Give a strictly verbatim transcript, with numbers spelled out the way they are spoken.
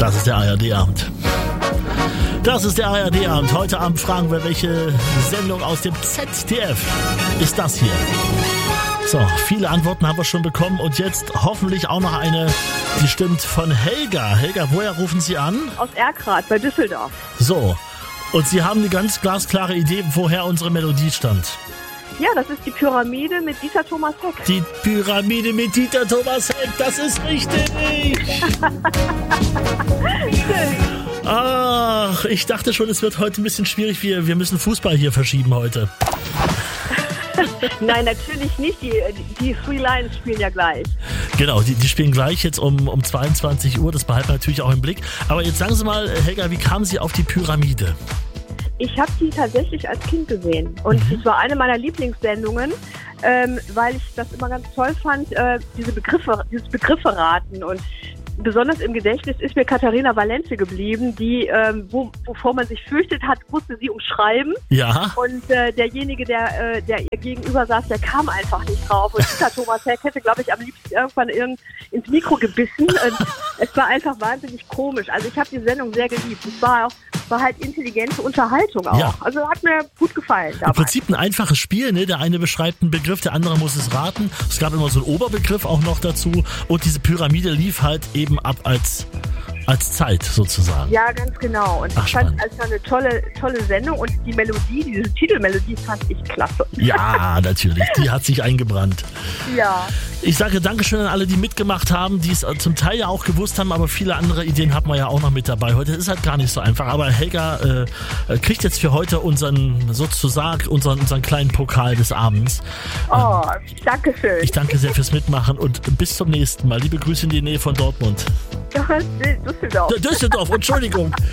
Das ist der A R D-Abend. Das ist der A R D-Abend. Heute Abend fragen wir, welche Sendung aus dem Z D F ist das hier? So, viele Antworten haben wir schon bekommen und jetzt hoffentlich auch noch eine, die stimmt, von Helga. Helga, woher rufen Sie an? Aus Erkrath bei Düsseldorf. So, und Sie haben eine ganz glasklare Idee, woher unsere Melodie stammt. Ja, das ist die Pyramide mit Dieter Thomas Heck. Die Pyramide mit Dieter Thomas Heck, das ist richtig! Ach, ich dachte schon, es wird heute ein bisschen schwierig. Wir, wir müssen Fußball hier verschieben heute. Nein, natürlich nicht. Die, die Three Lions spielen ja gleich. Genau, die, die spielen gleich jetzt um, um zweiundzwanzig Uhr. Das behalten wir natürlich auch im Blick. Aber jetzt sagen Sie mal, Helga, wie kamen Sie auf die Pyramide? Ich habe die tatsächlich als Kind gesehen. Und es mhm. war eine meiner Lieblingssendungen, ähm, weil ich das immer ganz toll fand, äh, diese Begriffe, dieses Begriffe raten. Und besonders im Gedächtnis ist mir Katharina Valenze geblieben, die, ähm, wo, wovor man sich fürchtet hat, musste sie umschreiben. Ja. Und äh, derjenige, der, äh, der ihr gegenüber saß, der kam einfach nicht drauf. Und Dieter Thomas Heck hätte, glaube ich, am liebsten irgendwann irgend ins Mikro gebissen. Und es war einfach wahnsinnig komisch. Also ich habe die Sendung sehr geliebt. Es war auch war halt intelligente Unterhaltung auch. Ja. Also hat mir gut gefallen dabei. Im Prinzip ein einfaches Spiel, ne? Der eine beschreibt einen Begriff, der andere muss es raten. Es gab immer so einen Oberbegriff auch noch dazu. Und diese Pyramide lief halt eben ab als, als Zeit sozusagen. Ja, ganz genau. Und Ach, ich fand es eine tolle, tolle Sendung und die Melodie, diese Titelmelodie fand ich klasse. Ja, natürlich. Die hat sich eingebrannt. Ja. Ich sage Dankeschön an alle, die mitgemacht haben, die es zum Teil ja auch gewusst haben, aber viele andere Ideen hat man ja auch noch mit dabei. Heute ist halt gar nicht so einfach, aber Helga äh, kriegt jetzt für heute unseren, sozusagen, unseren, unseren kleinen Pokal des Abends. Oh, ähm, danke schön. Ich danke sehr fürs Mitmachen und bis zum nächsten Mal. Liebe Grüße in die Nähe von Dortmund. Düsseldorf. Düsseldorf, Entschuldigung.